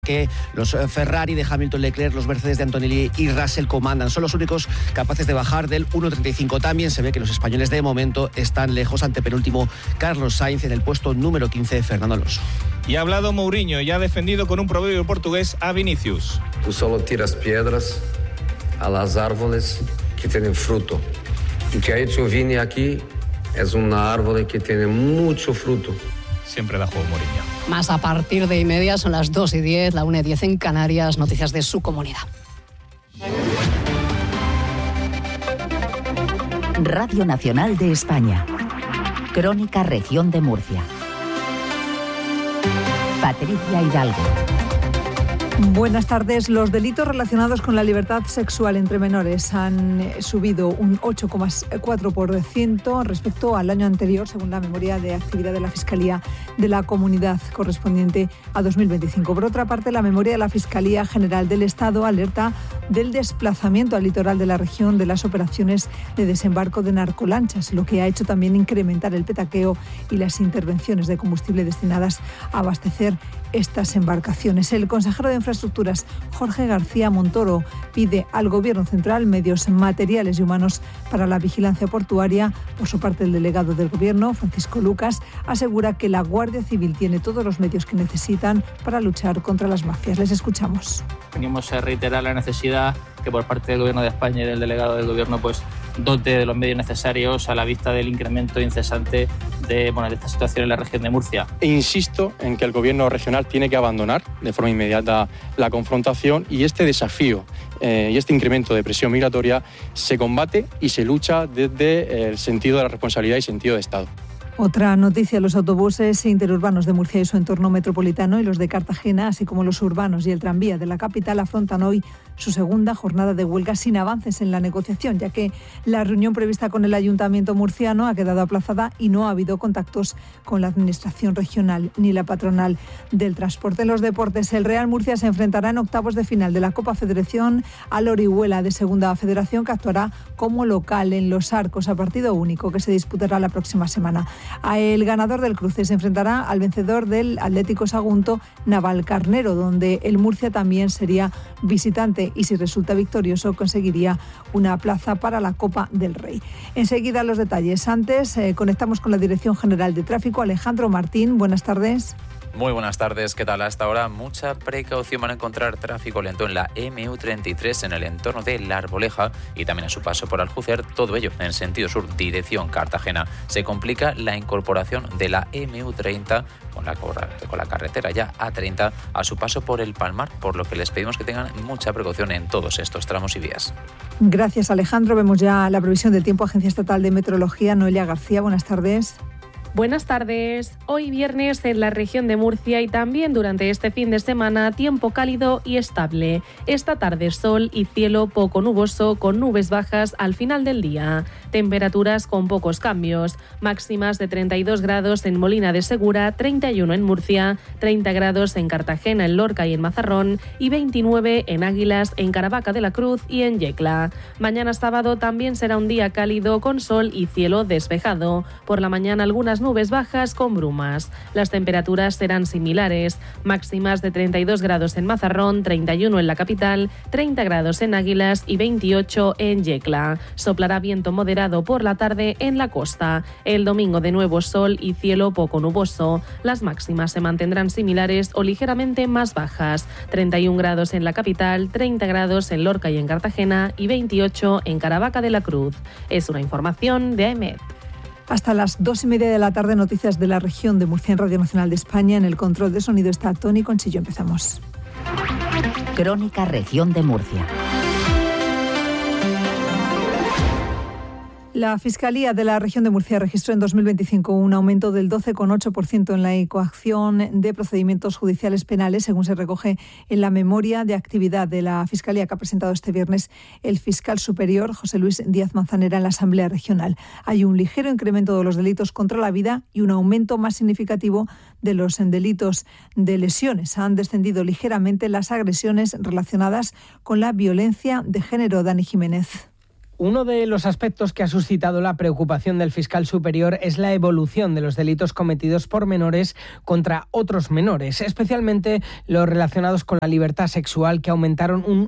que los Ferrari de Hamilton, Leclerc, los Mercedes de Antonelli y Russell comandan. Son los únicos capaces de bajar del 1.35. También se ve que los españoles de momento están lejos, ante penúltimo Carlos Sainz, en el puesto número 15 Fernando Alonso. Y ha hablado Mourinho y ha defendido con un proverbio portugués a Vinicius. Tú solo tiras piedras a las árboles que tienen fruto. Y que ha hecho Vini aquí es una árbol que tiene mucho fruto. Siempre da juego Mourinho. Más a partir de media, son las 2:10, la 1:10 en Canarias, noticias de su comunidad. Radio Nacional de España. Crónica Región de Murcia. Patricia Hidalgo. Buenas tardes. Los delitos relacionados con la libertad sexual entre menores han subido un 8,4% respecto al año anterior, según la memoria de actividad de la Fiscalía de la Comunidad correspondiente a 2025. Por otra parte, la memoria de la Fiscalía General del Estado alerta del desplazamiento al litoral de la región de las operaciones de desembarco de narcolanchas, lo que ha hecho también incrementar el petaqueo y las intervenciones de combustible destinadas a abastecer estas embarcaciones. El consejero de Infraestructuras, Jorge García Montoro, pide al Gobierno central medios materiales y humanos para la vigilancia portuaria. Por su parte, el delegado del Gobierno, Francisco Lucas, asegura que la Guardia Civil tiene todos los medios que necesitan para luchar contra las mafias. Les escuchamos. Venimos a reiterar la necesidad que por parte del Gobierno de España y del delegado del Gobierno dote de los medios necesarios a la vista del incremento incesante de esta situación en la región de Murcia. E insisto en que el Gobierno regional tiene que abandonar de forma inmediata la confrontación, y este desafío y este incremento de presión migratoria se combate y se lucha desde el sentido de la responsabilidad y sentido de Estado. Otra noticia: los autobuses interurbanos de Murcia y su entorno metropolitano y los de Cartagena, así como los urbanos y el tranvía de la capital, afrontan hoy su segunda jornada de huelga sin avances en la negociación, ya que la reunión prevista con el Ayuntamiento murciano ha quedado aplazada y no ha habido contactos con la Administración regional ni la patronal del transporte. En los deportes, el Real Murcia se enfrentará en octavos de final de la Copa Federación al Orihuela de Segunda Federación, que actuará como local en Los Arcos a partido único, que se disputará la próxima semana. El ganador del cruce se enfrentará al vencedor del Atlético Sagunto, Navalcarnero, donde el Murcia también sería visitante y, si resulta victorioso, conseguiría una plaza para la Copa del Rey. Enseguida los detalles. Antes conectamos con la Dirección General de Tráfico. Alejandro Martín, buenas tardes. Muy buenas tardes, ¿qué tal? Hasta ahora mucha precaución, van a encontrar tráfico lento en la MU33 en el entorno de La Arboleja y también a su paso por Aljucer, todo ello en sentido sur, dirección Cartagena. Se complica la incorporación de la MU30 con la carretera ya A30 a su paso por el Palmar, por lo que les pedimos que tengan mucha precaución en todos estos tramos y vías. Gracias, Alejandro. Vemos ya la previsión del tiempo. Agencia Estatal de Meteorología, Noelia García, buenas tardes. Buenas tardes. Hoy viernes en la región de Murcia y también durante este fin de semana, tiempo cálido y estable. Esta tarde sol y cielo poco nuboso con nubes bajas al final del día. Temperaturas con pocos cambios. Máximas de 32 grados en Molina de Segura, 31 en Murcia, 30 grados en Cartagena, en Lorca y en Mazarrón y 29 en Águilas, en Caravaca de la Cruz y en Yecla. Mañana sábado también será un día cálido con sol y cielo despejado. Por la mañana algunas nubes bajas con brumas. Las temperaturas serán similares, máximas de 32 grados en Mazarrón, 31 en la capital, 30 grados en Águilas y 28 en Yecla. Soplará viento moderado por la tarde en la costa. El domingo de nuevo sol y cielo poco nuboso. Las máximas se mantendrán similares o ligeramente más bajas, 31 grados en la capital, 30 grados en Lorca y en Cartagena y 28 en Caravaca de la Cruz. Es una información de AEMET. Hasta las 2:30 de la tarde, noticias de la región de Murcia en Radio Nacional de España. En el control de sonido está Tony Conchillo. Empezamos. Crónica Región de Murcia. La Fiscalía de la Región de Murcia registró en 2025 un aumento del 12,8% en la incoación de procedimientos judiciales penales, según se recoge en la memoria de actividad de la Fiscalía que ha presentado este viernes el fiscal superior José Luis Díaz Manzanera en la Asamblea Regional. Hay un ligero incremento de los delitos contra la vida y un aumento más significativo de los delitos de lesiones. Han descendido ligeramente las agresiones relacionadas con la violencia de género. Dani Jiménez. Uno de los aspectos que ha suscitado la preocupación del fiscal superior es la evolución de los delitos cometidos por menores contra otros menores, especialmente los relacionados con la libertad sexual, que aumentaron un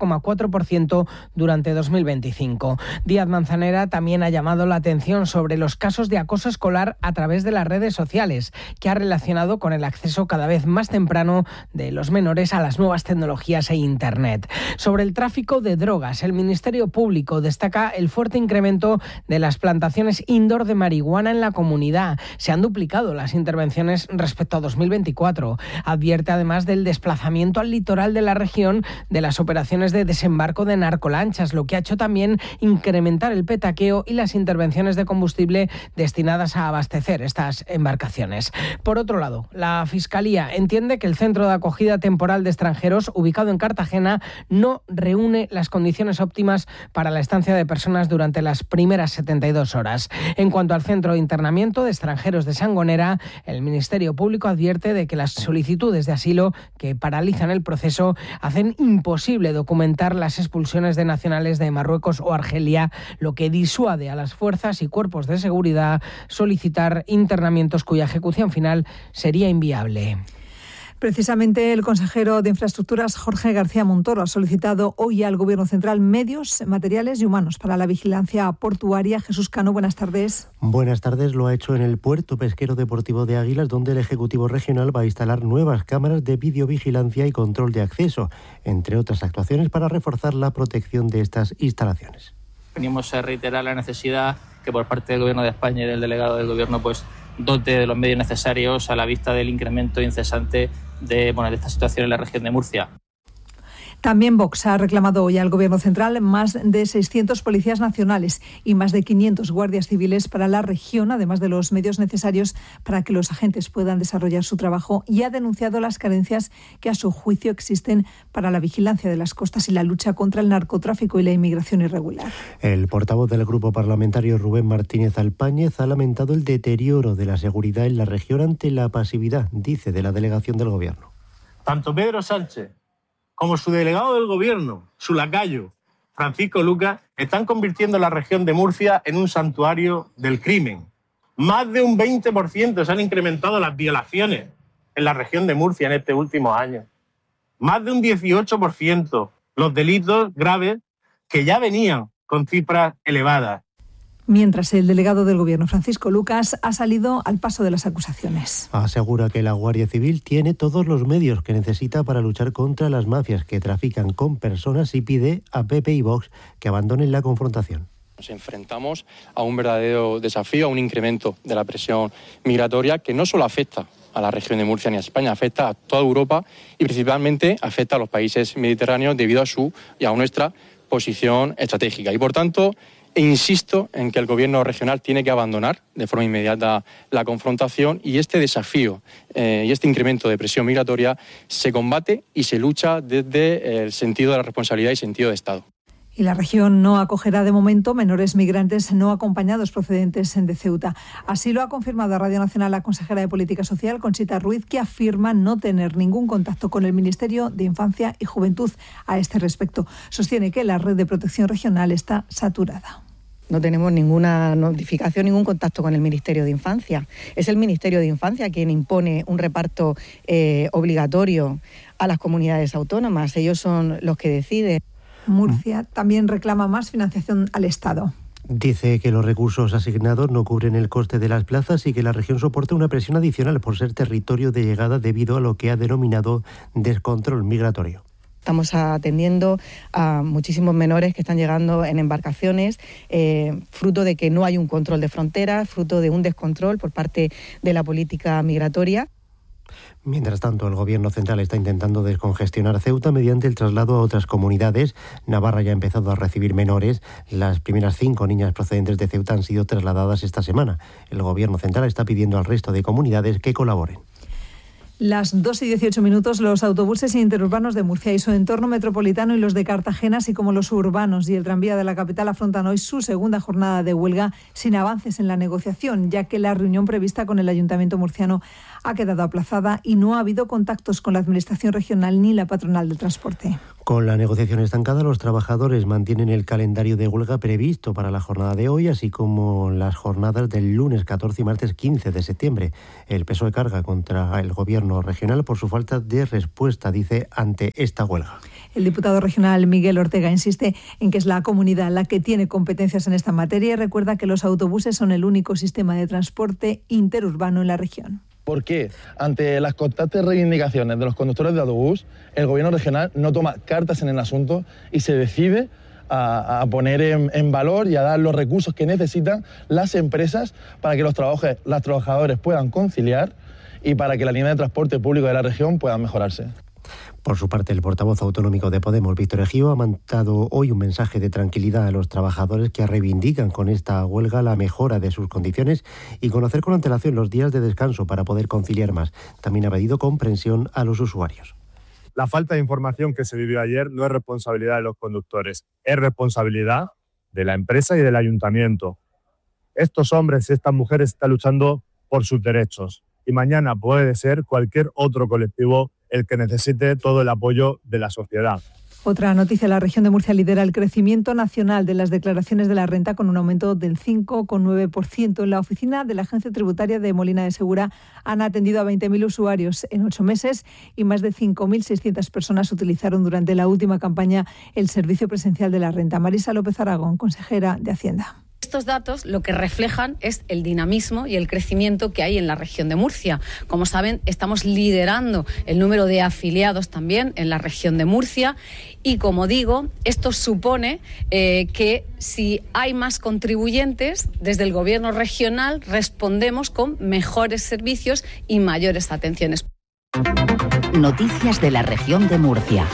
8,4% durante 2025. Díaz Manzanera también ha llamado la atención sobre los casos de acoso escolar a través de las redes sociales, que ha relacionado con el acceso cada vez más temprano de los menores a las nuevas tecnologías e Internet. Sobre el tráfico de drogas, el Ministerio Público destaca el fuerte incremento de las plantaciones indoor de marihuana en la comunidad. Se han duplicado las intervenciones respecto a 2024. Advierte además del desplazamiento al litoral de la región de las operaciones de desembarco de narcolanchas, lo que ha hecho también incrementar el petaqueo y las intervenciones de combustible destinadas a abastecer estas embarcaciones. Por otro lado, la Fiscalía entiende que el centro de acogida temporal de extranjeros, ubicado en Cartagena, no reúne las condiciones óptimas para la estancia de personas durante las primeras 72 horas. En cuanto al centro de internamiento de extranjeros de Sangonera, el Ministerio Público advierte de que las solicitudes de asilo que paralizan el proceso hacen imposible documentar las expulsiones de nacionales de Marruecos o Argelia, lo que disuade a las fuerzas y cuerpos de seguridad solicitar internamientos cuya ejecución final sería inviable. Precisamente el consejero de Infraestructuras, Jorge García Montoro, ha solicitado hoy al Gobierno Central medios, materiales y humanos para la vigilancia portuaria. Jesús Cano, buenas tardes. Buenas tardes. Lo ha hecho en el Puerto Pesquero Deportivo de Águilas, donde el Ejecutivo Regional va a instalar nuevas cámaras de videovigilancia y control de acceso, entre otras actuaciones para reforzar la protección de estas instalaciones. Venimos a reiterar la necesidad que por parte del Gobierno de España y del delegado del Gobierno dote de los medios necesarios a la vista del incremento incesante de esta situación en la región de Murcia. También Vox ha reclamado hoy al Gobierno Central más de 600 policías nacionales y más de 500 guardias civiles para la región, además de los medios necesarios para que los agentes puedan desarrollar su trabajo, y ha denunciado las carencias que a su juicio existen para la vigilancia de las costas y la lucha contra el narcotráfico y la inmigración irregular. El portavoz del Grupo Parlamentario, Rubén Martínez Alpáñez, ha lamentado el deterioro de la seguridad en la región ante la pasividad, dice, de la delegación del Gobierno. Tanto Pedro Sánchez como su delegado del Gobierno, su lacayo, Francisco Lucas, están convirtiendo la región de Murcia en un santuario del crimen. Más de un 20% se han incrementado las violaciones en la región de Murcia en este último año. Más de un 18% los delitos graves, que ya venían con cifras elevadas. Mientras el delegado del Gobierno, Francisco Lucas, ha salido al paso de las acusaciones. Asegura que la Guardia Civil tiene todos los medios que necesita para luchar contra las mafias que trafican con personas y pide a PP y Vox que abandonen la confrontación. Nos enfrentamos a un verdadero desafío, a un incremento de la presión migratoria que no solo afecta a la región de Murcia ni a España, afecta a toda Europa y principalmente afecta a los países mediterráneos debido a su y a nuestra posición estratégica. Y por tanto, insisto en que el Gobierno regional tiene que abandonar de forma inmediata la confrontación, y este desafío y este incremento de presión migratoria se combate y se lucha desde el sentido de la responsabilidad y sentido de Estado. Y la región no acogerá de momento menores migrantes no acompañados procedentes de Ceuta. Así lo ha confirmado a Radio Nacional la consejera de Política Social, Conchita Ruiz, que afirma no tener ningún contacto con el Ministerio de Infancia y Juventud a este respecto. Sostiene que la red de protección regional está saturada. No tenemos ninguna notificación, ningún contacto con el Ministerio de Infancia. Es el Ministerio de Infancia quien impone un reparto obligatorio a las comunidades autónomas. Ellos son los que deciden. Murcia también reclama más financiación al Estado. Dice que los recursos asignados no cubren el coste de las plazas y que la región soporta una presión adicional por ser territorio de llegada debido a lo que ha denominado descontrol migratorio. Estamos atendiendo a muchísimos menores que están llegando en embarcaciones, fruto de que no hay un control de fronteras, fruto de un descontrol por parte de la política migratoria. Mientras tanto, el Gobierno central está intentando descongestionar Ceuta mediante el traslado a otras comunidades. Navarra ya ha empezado a recibir menores. Las primeras 5 niñas procedentes de Ceuta han sido trasladadas esta semana. El Gobierno central está pidiendo al resto de comunidades que colaboren. Las 2:18, los autobuses interurbanos de Murcia y su entorno metropolitano y los de Cartagena, así como los urbanos y el tranvía de la capital, afrontan hoy su segunda jornada de huelga sin avances en la negociación, ya que la reunión prevista con el Ayuntamiento murciano ha quedado aplazada y no ha habido contactos con la Administración regional ni la patronal de transporte. Con la negociación estancada, los trabajadores mantienen el calendario de huelga previsto para la jornada de hoy, así como las jornadas del lunes 14 y martes 15 de septiembre. El PSOE carga contra el gobierno regional por su falta de respuesta, dice, ante esta huelga. El diputado regional Miguel Ortega insiste en que es la comunidad la que tiene competencias en esta materia y recuerda que los autobuses son el único sistema de transporte interurbano en la región. ¿Por qué? Ante las constantes reivindicaciones de los conductores de autobús, el gobierno regional no toma cartas en el asunto y se decide a poner en valor y a dar los recursos que necesitan las empresas para que los trabajadores puedan conciliar y para que la línea de transporte público de la región pueda mejorarse. Por su parte, el portavoz autonómico de Podemos, Víctor Ejío, ha mandado hoy un mensaje de tranquilidad a los trabajadores que reivindican con esta huelga la mejora de sus condiciones y conocer con antelación los días de descanso para poder conciliar más. También ha pedido comprensión a los usuarios. La falta de información que se vivió ayer no es responsabilidad de los conductores, es responsabilidad de la empresa y del ayuntamiento. Estos hombres y estas mujeres están luchando por sus derechos y mañana puede ser cualquier otro colectivo el que necesite todo el apoyo de la sociedad. Otra noticia, la región de Murcia lidera el crecimiento nacional de las declaraciones de la renta con un aumento del 5,9%. En la oficina de la Agencia Tributaria de Molina de Segura han atendido a 20.000 usuarios en 8 meses y más de 5.600 personas utilizaron durante la última campaña el servicio presencial de la renta. Marisa López Aragón, consejera de Hacienda. Estos datos lo que reflejan es el dinamismo y el crecimiento que hay en la región de Murcia. Como saben, estamos liderando el número de afiliados también en la región de Murcia y, como digo, esto supone que si hay más contribuyentes, desde el gobierno regional respondemos con mejores servicios y mayores atenciones. Noticias de la región de Murcia.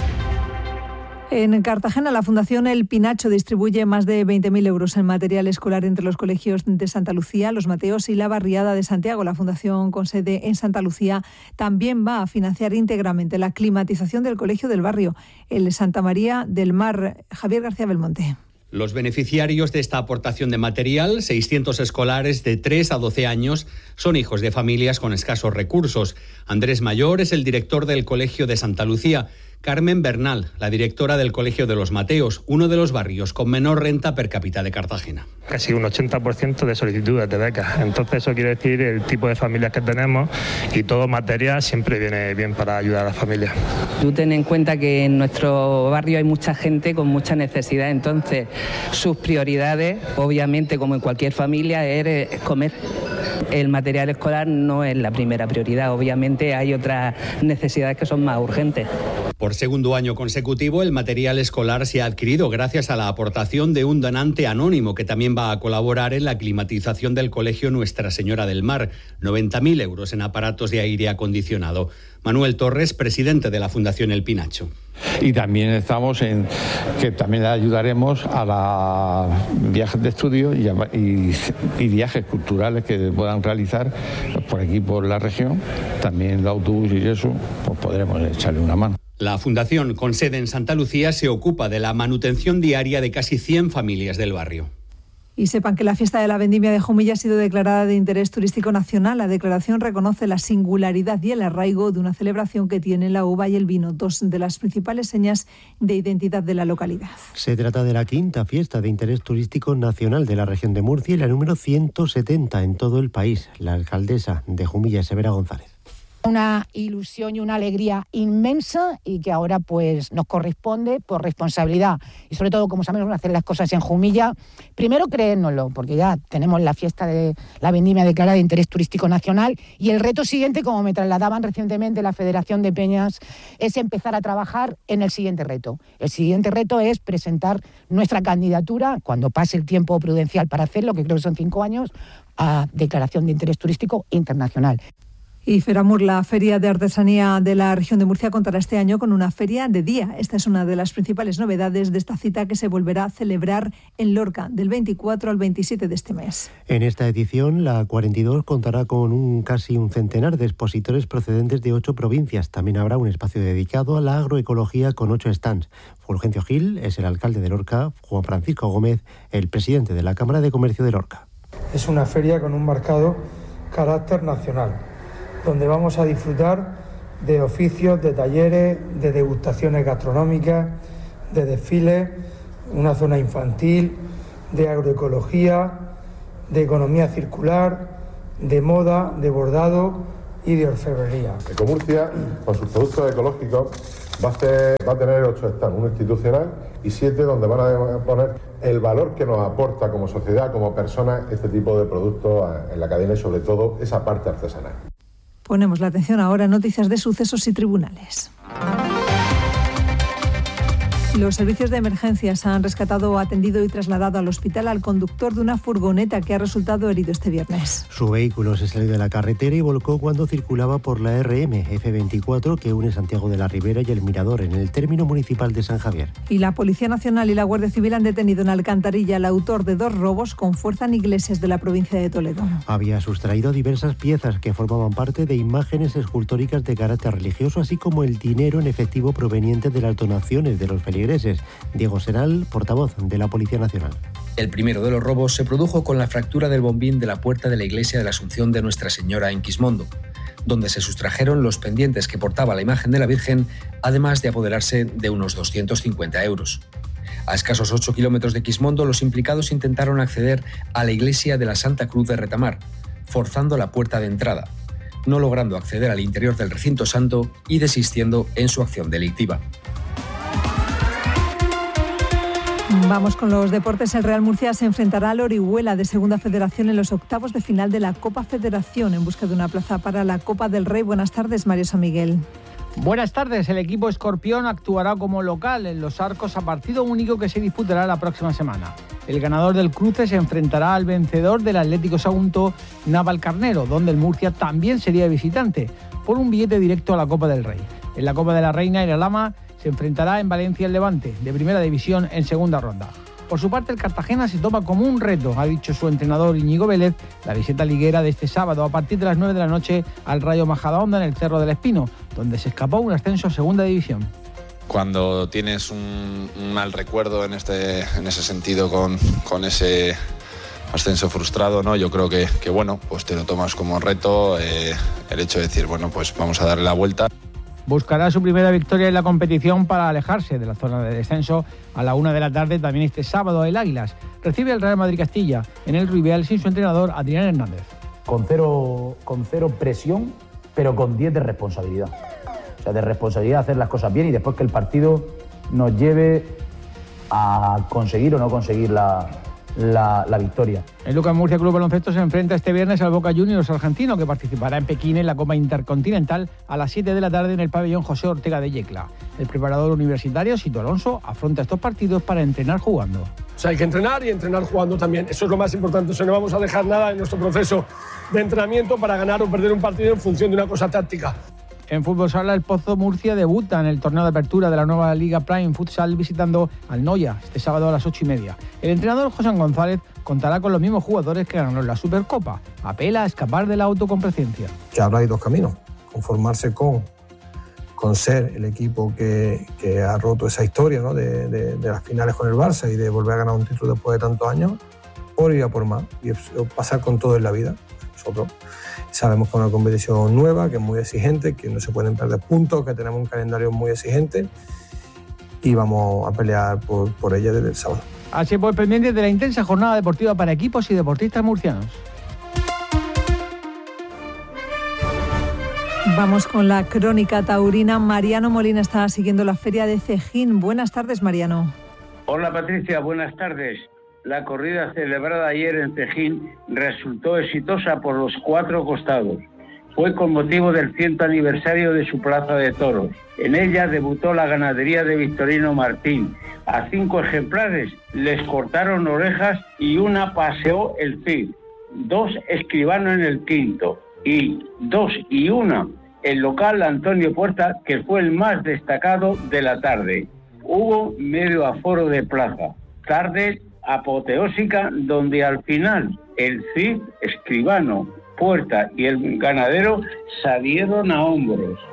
En Cartagena, la Fundación El Pinacho distribuye más de 20.000 euros en material escolar entre los colegios de Santa Lucía, Los Mateos y la Barriada de Santiago. La Fundación, con sede en Santa Lucía, también va a financiar íntegramente la climatización del colegio del barrio, el Santa María del Mar. Javier García Belmonte. Los beneficiarios de esta aportación de material, 600 escolares de 3 a 12 años, son hijos de familias con escasos recursos. Andrés Mayor es el director del Colegio de Santa Lucía. Carmen Bernal, la directora del Colegio de los Mateos, uno de los barrios con menor renta per cápita de Cartagena. Casi un 80% de solicitudes de becas. Entonces eso quiere decir el tipo de familias que tenemos y todo material siempre viene bien para ayudar a las familias. Tú ten en cuenta que en nuestro barrio hay mucha gente con mucha necesidad, entonces sus prioridades, obviamente como en cualquier familia, es comer. El material escolar no es la primera prioridad, obviamente hay otras necesidades que son más urgentes. Por segundo año consecutivo, el material escolar se ha adquirido gracias a la aportación de un donante anónimo que también va a colaborar en la climatización del Colegio Nuestra Señora del Mar, 90.000 euros en aparatos de aire acondicionado. Manuel Torres, presidente de la Fundación El Pinacho. Y también estamos en que también ayudaremos a los viajes de estudio y viajes culturales que puedan realizar por aquí, por la región. También el autobús y eso, pues podremos echarle una mano. La Fundación, con sede en Santa Lucía, se ocupa de la manutención diaria de casi 100 familias del barrio. Y sepan que la fiesta de la Vendimia de Jumilla ha sido declarada de interés turístico nacional. La declaración reconoce la singularidad y el arraigo de una celebración que tiene la uva y el vino, dos de las principales señas de identidad de la localidad. Se trata de la quinta fiesta de interés turístico nacional de la región de Murcia y la número 170 en todo el país. La alcaldesa de Jumilla, Severa González. Una ilusión y una alegría inmensa y que ahora pues nos corresponde por responsabilidad y sobre todo como sabemos hacer las cosas en Jumilla, primero creérnoslo porque ya tenemos la fiesta de la Vendimia declarada de interés turístico nacional y el reto siguiente, como me trasladaban recientemente la Federación de Peñas, es empezar a trabajar en el siguiente reto. El siguiente reto es presentar nuestra candidatura cuando pase el tiempo prudencial para hacerlo, que creo que son 5 años, a declaración de interés turístico internacional. Y Feramur, la Feria de Artesanía de la región de Murcia, contará este año con una feria de día. Esta es una de las principales novedades de esta cita que se volverá a celebrar en Lorca del 24 al 27 de este mes. En esta edición, la 42 contará con casi un centenar de expositores procedentes de 8 provincias. También habrá un espacio dedicado a la agroecología con 8 stands. Fulgencio Gil es el alcalde de Lorca, Juan Francisco Gómez, el presidente de la Cámara de Comercio de Lorca. Es una feria con un marcado carácter nacional, donde vamos a disfrutar de oficios, de talleres, de degustaciones gastronómicas, de desfiles, una zona infantil, de agroecología, de economía circular, de moda, de bordado y de orfebrería. Ecomurcia, con sus productos ecológicos, va a tener 8 stands, uno institucional y 7 donde van a poner el valor que nos aporta como sociedad, como personas, este tipo de productos en la cadena y sobre todo esa parte artesanal. Ponemos la atención ahora en noticias de sucesos y tribunales. Los servicios de emergencias han rescatado, atendido y trasladado al hospital al conductor de una furgoneta que ha resultado herido este viernes. Su vehículo se salió de la carretera y volcó cuando circulaba por la RM F24 que une Santiago de la Ribera y El Mirador en el término municipal de San Javier. Y la Policía Nacional y la Guardia Civil han detenido en Alcantarilla al autor de 2 robos con fuerza en iglesias de la provincia de Toledo. Había sustraído diversas piezas que formaban parte de imágenes escultóricas de carácter religioso, así como el dinero en efectivo proveniente de las donaciones de los feligreses. Diego Seral, portavoz de la Policía Nacional. El primero de los robos se produjo con la fractura del bombín de la puerta de la iglesia de la Asunción de Nuestra Señora en Quismondo, donde se sustrajeron los pendientes que portaba la imagen de la Virgen, además de apoderarse de unos 250 euros. A escasos 8 kilómetros de Quismondo, los implicados intentaron acceder a la iglesia de la Santa Cruz de Retamar, forzando la puerta de entrada, no logrando acceder al interior del recinto santo y desistiendo en su acción delictiva. Vamos con los deportes. El Real Murcia se enfrentará al Orihuela de Segunda Federación en los octavos de final de la Copa Federación en busca de una plaza para la Copa del Rey. Buenas tardes, Mario San Miguel. Buenas tardes. El equipo escorpión actuará como local en Los Arcos a partido único que se disputará la próxima semana. El ganador del cruce se enfrentará al vencedor del Atlético Sagunto Navalcarnero, donde el Murcia también sería visitante, por un billete directo a la Copa del Rey. En la Copa de la Reina, el Alhama se enfrentará en Valencia el Levante, de primera división, en segunda ronda. Por su parte, el Cartagena se toma como un reto, ha dicho su entrenador Íñigo Vélez, la visita liguera de este sábado a partir de las 9 de la noche al Rayo Majadahonda en el Cerro del Espino, donde se escapó un ascenso a segunda división. Cuando tienes un mal recuerdo en ese sentido con ese ascenso frustrado, ¿no? Yo creo que bueno, pues te lo tomas como reto, el hecho de decir, bueno, pues vamos a darle la vuelta. Buscará su primera victoria en la competición para alejarse de la zona de descenso. A la 1 de la tarde, también este sábado, el Águilas recibe al Real Madrid Castilla en el Rubial sin su entrenador Adrián Hernández. Con cero presión, pero con 10 de responsabilidad. O sea, de responsabilidad de hacer las cosas bien y después que el partido nos lleve a conseguir o no conseguir la victoria. El Lucas Murcia Club Baloncesto se enfrenta este viernes al Boca Juniors argentino, que participará en Pekín en la Copa Intercontinental a las 7 de la tarde en el pabellón José Ortega de Yecla. El preparador universitario, Sito Alonso, afronta estos partidos para entrenar jugando. O sea, hay que entrenar y entrenar jugando también. Eso es lo más importante. O sea, no vamos a dejar nada en nuestro proceso de entrenamiento para ganar o perder un partido en función de una cosa táctica. En fútbol sala, el Pozo Murcia debuta en el torneo de apertura de la nueva Liga Prime Futsal visitando al Noya este sábado a las 8:30. El entrenador José González contará con los mismos jugadores que ganaron la Supercopa. Apela a escapar de la autocomplacencia. Que ahora hay 2 caminos. Conformarse con ser el equipo que ha roto esa historia, ¿no? de las finales con el Barça y de volver a ganar un título después de tantos años, o ir a por más y pasar con todo en la vida. Nosotros sabemos que es una competición nueva, que es muy exigente, que no se pueden perder puntos, que tenemos un calendario muy exigente y vamos a pelear por ella desde el sábado. Así pues, pendientes de la intensa jornada deportiva para equipos y deportistas murcianos. Vamos con la crónica taurina. Mariano Molina está siguiendo la feria de Cejín. Buenas tardes, Mariano. Hola, Patricia, buenas tardes. La corrida celebrada ayer en Cejín resultó exitosa por los 4 costados. Fue con motivo del 100 aniversario de su plaza de toros. En ella debutó la ganadería de Victorino Martín. A 5 ejemplares les cortaron orejas y una paseó el Cid. 2 escribano en el quinto y 2 y 1 el local Antonio Puerta, que fue el más destacado de la tarde. Hubo medio aforo de plaza. Tarde apoteósica donde al final el Cid, escribano, Puerta y el ganadero salieron a hombros.